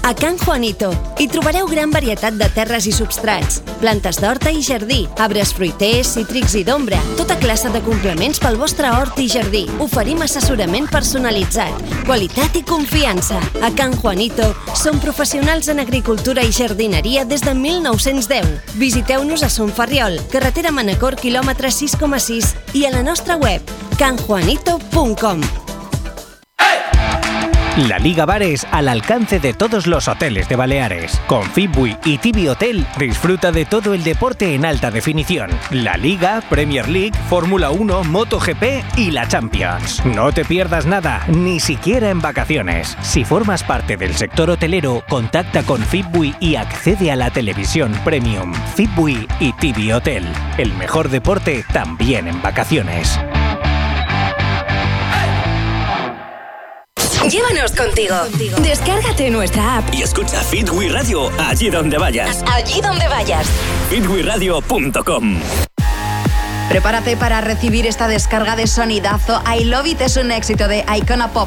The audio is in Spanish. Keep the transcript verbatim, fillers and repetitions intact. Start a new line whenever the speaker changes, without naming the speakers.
A Can Juanito hi trobareu gran varietat de terres i substrats, plantes d'horta i jardí, arbres fruiters, cítrics i d'ombra, tota classe de complements pel vostre hort i jardí. Oferim assessorament personalitzat, qualitat i confiança. A Can Juanito som professionals en agricultura i jardineria des de mil nou-cents deu. Visiteu-nos a Son Ferriol, carretera Manacor, quilòmetre sis coma sis, i a la nostra web can juanito punt com.
La Liga Bares al alcance de todos los hoteles de Baleares. Con Fitbui y Tibi Hotel disfruta de todo el deporte en alta definición. La Liga, Premier League, Fórmula uno, MotoGP y la Champions. No te pierdas nada, ni siquiera en vacaciones. Si formas parte del sector hotelero, contacta con Fitbui y accede a la televisión premium. Fitbui y Tibi Hotel. El mejor deporte también en vacaciones.
Llévanos contigo. Descárgate nuestra app
y escucha Fitbui Radio allí donde vayas.
Allí donde vayas.
fitbui radio punto com.
Prepárate para recibir esta descarga de sonidazo. I Love It es un éxito de Icona Pop